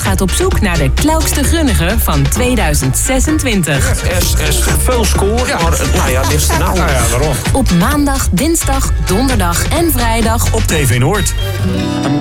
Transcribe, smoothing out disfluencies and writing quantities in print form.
gaat op zoek naar de klaukste grunnige van 2026. Er is veel score, maar nou ja, dit is nou. Nou ja, waarom? Op maandag, dinsdag, donderdag en vrijdag Op TV Noord.